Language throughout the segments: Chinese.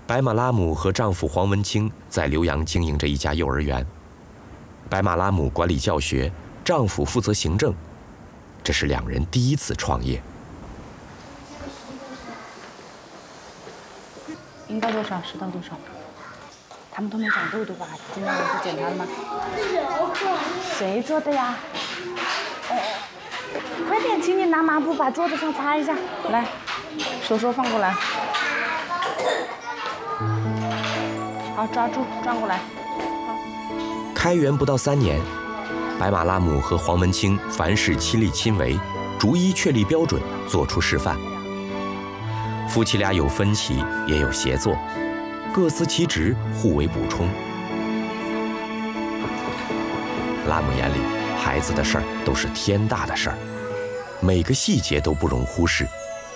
白马拉姆和丈夫黄文清在浏阳经营着一家幼儿园，白马拉姆管理教学，丈夫负责行政。这是两人第一次创业。 应该多少吃到多少。他们都没长痘对吧？今天不检查了吗？谁做的呀？快点，请你拿抹布把桌子上擦一下。来，手放过来。好，抓住，转过来。 开园不到3年，白马拉姆和黄文清凡事亲力亲为，逐一确立标准，做出示范。夫妻俩有分歧，也有协作，各司其职，互为补充。拉姆眼里，孩子的事儿都是天大的事儿，每个细节都不容忽视。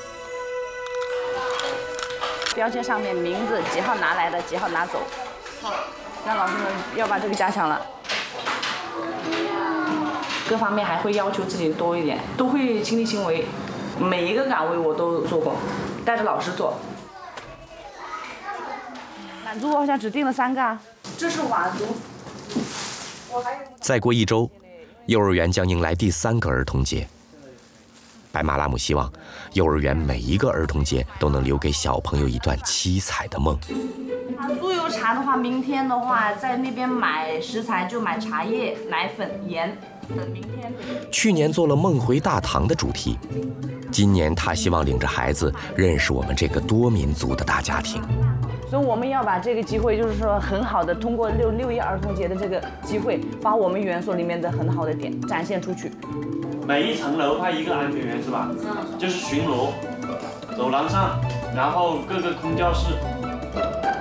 标签上面名字几号拿来的，几号拿走。好，那老师们要把这个加强了。各方面还会要求自己多一点，都会亲力亲为。每一个岗位我都做过，带着老师做。满足我好像只订了3个啊。这是佤族。 再过1周，幼儿园将迎来第3个儿童节。白马拉姆希望幼儿园每一个儿童节都能留给小朋友一段七彩的梦。 酥油茶的话，明天的话在那边买食材就买茶叶、奶粉、盐。明天。 去年做了梦回大唐的主题，今年他希望领着孩子认识我们这个多民族的大家庭。 所以我们要把这个机会，就是说很好的通过6·1儿童节的这个机会，把我们园所里面的很好的点展现出去。 每一层楼派1个安全员是吧？就是巡逻，走廊上，然后各个空教室。